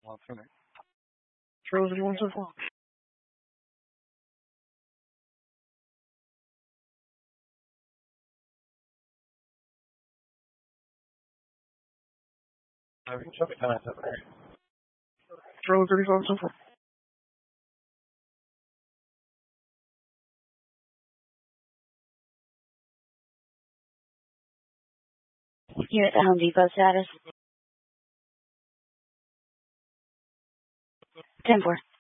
Charles, anyone so far? Charles, 35 so far. You're at the Home Depot status. 10-4.